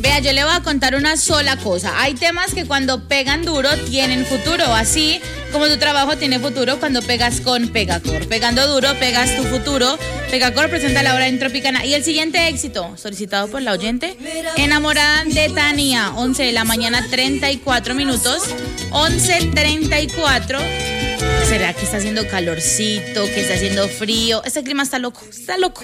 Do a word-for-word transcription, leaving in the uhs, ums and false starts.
Vea, yo le voy a contar una sola cosa. Hay temas que cuando pegan duro tienen futuro. Así como tu trabajo tiene futuro cuando pegas con Pegacor. Pegando duro, pegas tu futuro. Pegacor presenta la hora en Tropicana. Y el siguiente éxito, solicitado por la oyente, Enamorada de Tania, once de la mañana, treinta y cuatro minutos. once treinta y cuatro. ¿Será que está haciendo calorcito, que está haciendo frío? Este clima está loco, está loco.